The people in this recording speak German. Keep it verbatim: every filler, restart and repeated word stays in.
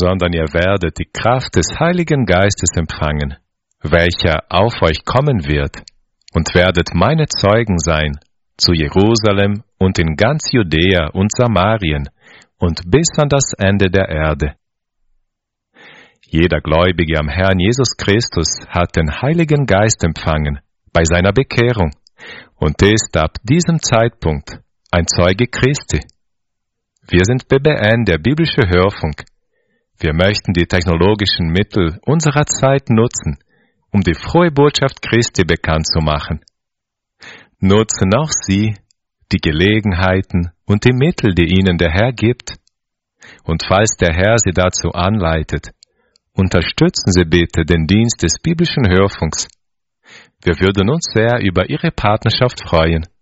sondern ihr werdet die Kraft des Heiligen Geistes empfangen, welcher auf euch kommen wird, und werdet meine Zeugen sein, zu Jerusalem und in ganz Judäa und Samarien und bis an das Ende der Erde. Jeder Gläubige am Herrn Jesus Christus hat den Heiligen Geist empfangen bei seiner Bekehrung und ist ab diesem Zeitpunkt ein Zeuge Christi. Wir sind B B N, der biblische Hörfunk. Wir möchten die technologischen Mittel unserer Zeit nutzen, um die frohe Botschaft Christi bekannt zu machen. Nutzen auch Sie die Gelegenheiten und die Mittel, die Ihnen der Herr gibt. Und falls der Herr Sie dazu anleitet, unterstützen Sie bitte den Dienst des biblischen Hörfunks. Wir würden uns sehr über Ihre Partnerschaft freuen.